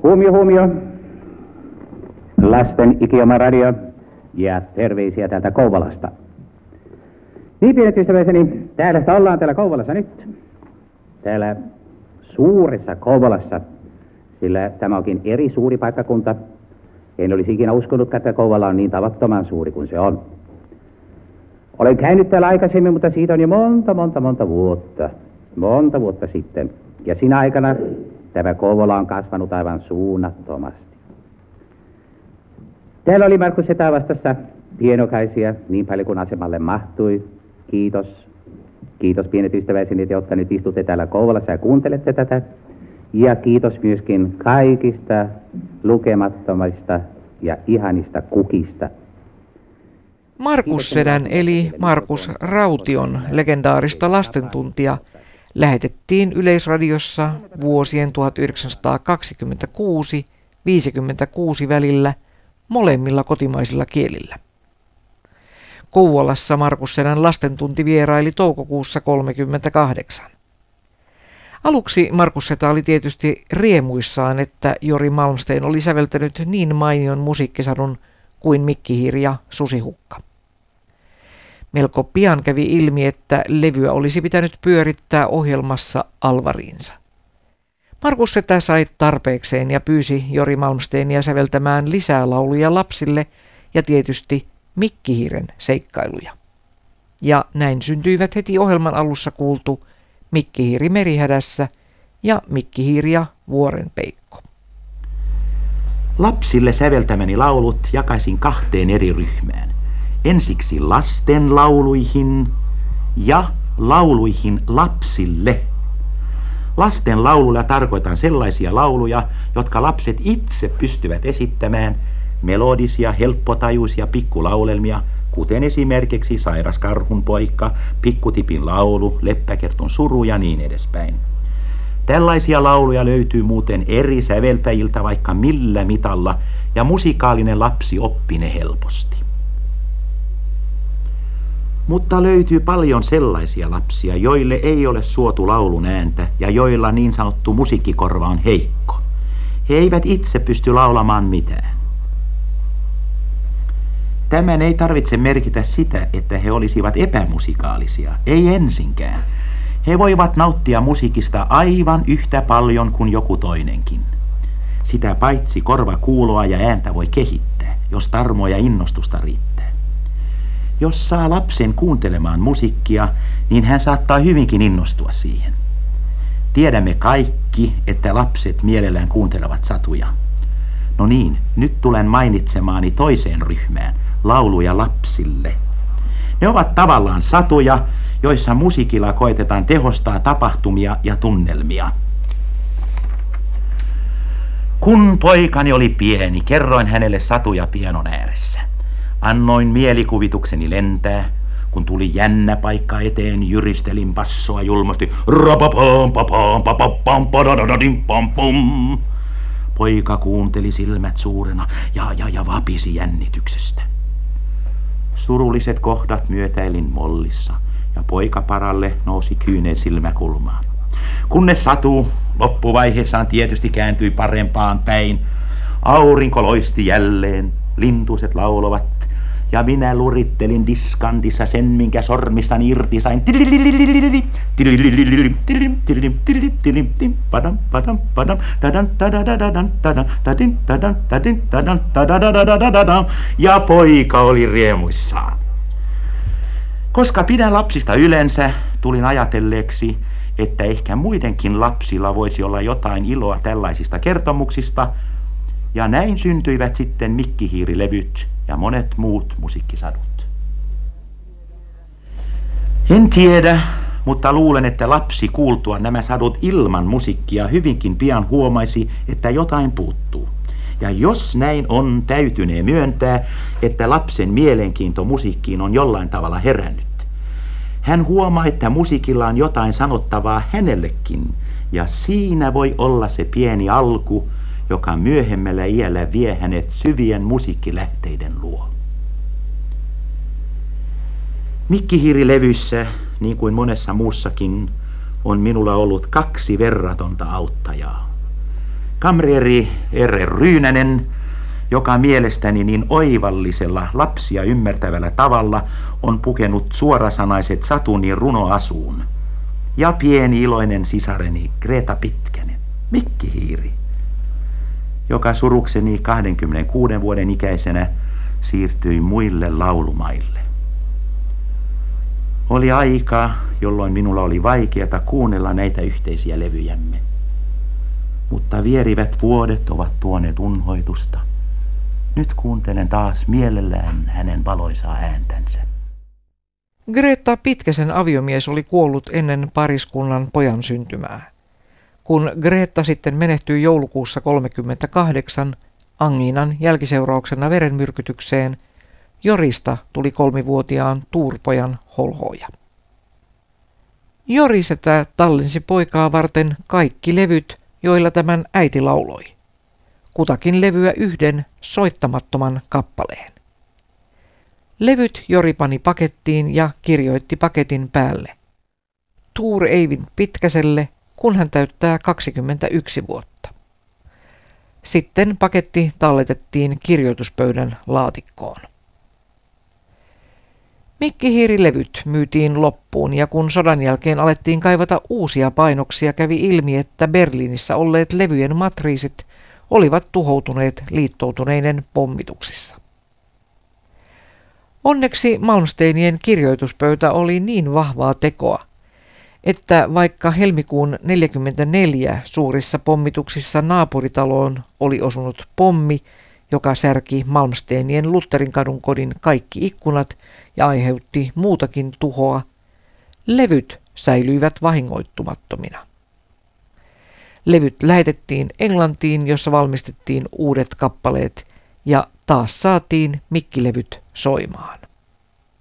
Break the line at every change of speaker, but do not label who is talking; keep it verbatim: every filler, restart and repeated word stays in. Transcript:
Huomio, huomio. Lasten ikioma radio ja terveisiä täältä Kouvolasta. Niin, pienet ystäväiseni, täällä sitä ollaan täällä Kouvolassa nyt. Täällä suuressa Kouvolassa, sillä tämä onkin eri suuri paikkakunta. En olisi ikinä uskonut, että Kouvola on niin tavattoman suuri kuin se on. Olen käynyt täällä aikaisemmin, mutta siitä on jo monta, monta, monta vuotta. Monta vuotta sitten. Ja siinä aikana tämä Kouvola on kasvanut aivan suunnattomasti. Täällä oli Markus Setä vastassa pienokaisia niin paljon kuin asemalle mahtui. Kiitos. Kiitos pienet ystäväiseni, jotka nyt istutte täällä Kouvolassa ja kuuntelette tätä. Ja kiitos myöskin kaikista lukemattomista ja ihanista kukista.
Markus Sedän eli Markus Raution legendaarista lastentuntia lähetettiin Yleisradiossa vuosien tuhatyhdeksänsataakaksikymmentäkuusi viisikymmentäkuusi välillä molemmilla kotimaisilla kielillä. Kouvolassa Markus Sedän lastentunti vieraili toukokuussa tuhatyhdeksänsataakolmekymmentäkahdeksan. Aluksi Markus Setä oli tietysti riemuissaan, että Jori Malmsteen oli säveltänyt niin mainion musiikkisadun kuin Mikkihiiri ja Susihukka. Melko pian kävi ilmi, että levyä olisi pitänyt pyörittää ohjelmassa alvariinsa. Markus Setä sai tarpeekseen ja pyysi Jori Malmsteenia säveltämään lisää lauluja lapsille ja tietysti Mikkihiiren seikkailuja. Ja näin syntyivät heti ohjelman alussa kuultu Mikkihiiri merihädässä ja Mikkihiiri ja Vuorenpeikko.
Lapsille säveltämäni laulut jakaisin kahteen eri ryhmään. Ensiksi lasten lauluihin ja lauluihin lapsille. Lasten laululla tarkoitan sellaisia lauluja, jotka lapset itse pystyvät esittämään, melodisia, helppotajuisia pikkulaulelmia, kuten esimerkiksi Sairas karhun poika, Pikkutipin laulu, Leppäkertun suru ja niin edespäin. Tällaisia lauluja löytyy muuten eri säveltäjiltä vaikka millä mitalla, ja musikaalinen lapsi oppii ne helposti. Mutta löytyy paljon sellaisia lapsia, joille ei ole suotu laulun ääntä ja joilla niin sanottu musiikkikorva on heikko. He eivät itse pysty laulamaan mitään. Tämän ei tarvitse merkitä sitä, että he olisivat epämusikaalisia, ei ensinkään. He voivat nauttia musiikista aivan yhtä paljon kuin joku toinenkin. Sitä paitsi korvakuuloa ja ääntä voi kehittää, jos tarmoa ja innostusta riittää. Jos saa lapsen kuuntelemaan musiikkia, niin hän saattaa hyvinkin innostua siihen. Tiedämme kaikki, että lapset mielellään kuuntelevat satuja. No niin, nyt tulen mainitsemaani toiseen ryhmään, lauluja lapsille. Ne ovat tavallaan satuja, joissa musiikilla koetetaan tehostaa tapahtumia ja tunnelmia. Kun poikani oli pieni, kerroin hänelle satuja pianon ääressä. Annoin mielikuvitukseni lentää. Kun tuli jännä paikka eteen, jyristelin passoa julmasti. Poika kuunteli silmät suurena ja, ja, ja vapisi jännityksestä. Surulliset kohdat myötäilin mollissa ja poikaparalle nousi kyynel silmäkulmaan. Kunnes satu loppuvaiheessaan tietysti kääntyi parempaan päin. Aurinko loisti jälleen, lintuset laulovat ja minä lurittelin diskantissa sen, minkä sormistani irti sain. Ja poika oli riemuissaan. Koska pidän lapsista yleensä, tulin ajatelleeksi, että ehkä muidenkin lapsilla voisi olla jotain iloa tällaisista kertomuksista, ja näin syntyivät sitten Mikkihiirilevyt ja monet muut musiikkisadut. En tiedä, mutta luulen, että lapsi kuultua nämä sadut ilman musiikkia hyvinkin pian huomaisi, että jotain puuttuu. Ja jos näin on, täytynee myöntää, että lapsen mielenkiinto musiikkiin on jollain tavalla herännyt. Hän huomaa, että musiikilla on jotain sanottavaa hänellekin, ja siinä voi olla se pieni alku, joka myöhemmällä iällä vie hänet syvien musiikkilähteiden luo. Mikkihiirilevyssä, niin kuin monessa muussakin, on minulla ollut kaksi verratonta auttajaa. Kamreeri R. Ryynänen, joka mielestäni niin oivallisella, lapsia ymmärtävällä tavalla on pukenut suorasanaiset satuni runoasuun. Ja pieni iloinen sisareni Greta Pitkänen, Mikki-hiiri, joka surukseni kaksikymmentäkuuden vuoden ikäisenä siirtyi muille laulumaille. Oli aika, jolloin minulla oli vaikeata kuunnella näitä yhteisiä levyjämme. Mutta vierivät vuodet ovat tuoneet unhoitusta. Nyt kuuntelen taas mielellään hänen valoisaa ääntänsä.
Greta Pitkäsen aviomies oli kuollut ennen pariskunnan pojan syntymää. Kun Greta sitten menehtyi joulukuussa kolmekymmentäkahdeksan angiinan jälkiseurauksena verenmyrkytykseen, Jorista tuli kolmivuotiaan Tuurpojan holhooja. Jori-setä tallensi poikaa varten kaikki levyt, joilla tämän äiti lauloi. Kutakin levyä yhden soittamattoman kappaleen. Levyt Jori pani pakettiin ja kirjoitti paketin päälle. Tuur Eivind Pitkäselle, kun hän täyttää kaksikymmentäyksi vuotta. Sitten paketti talletettiin kirjoituspöydän laatikkoon. Mikki-hiirilevyt myytiin loppuun ja kun sodan jälkeen alettiin kaivata uusia painoksia, kävi ilmi, että Berliinissä olleet levyjen matriisit olivat tuhoutuneet liittoutuneiden pommituksissa. Onneksi Malmsteenien kirjoituspöytä oli niin vahvaa tekoa, että vaikka helmikuun neljäkymmentäneljä suurissa pommituksissa naapuritaloon oli osunut pommi, joka särki Malmsteenien Lutherinkadun kodin kaikki ikkunat ja aiheutti muutakin tuhoa, levyt säilyivät vahingoittumattomina. Levyt lähetettiin Englantiin, jossa valmistettiin uudet kappaleet, ja taas saatiin mikkilevyt soimaan.